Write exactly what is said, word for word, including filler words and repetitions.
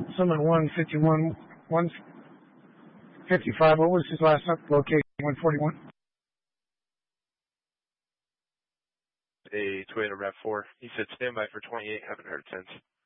Summit one fifty-one, one fifty-five. What was his last location? one forty-one? A Toyota RAV four. He said standby for twenty-eight. Haven't heard since.